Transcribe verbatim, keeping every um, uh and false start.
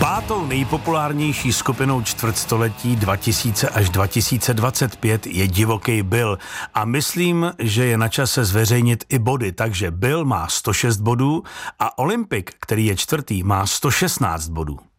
Pátou nejpopulárnější skupinou čtvrtstoletí dva tisíce až dva tisíce dvacet pět je Divokej Bill a myslím, že je na čase zveřejnit i body, takže Bill má sto šest bodů a Olympik, který je čtvrtý, má sto šestnáct bodů.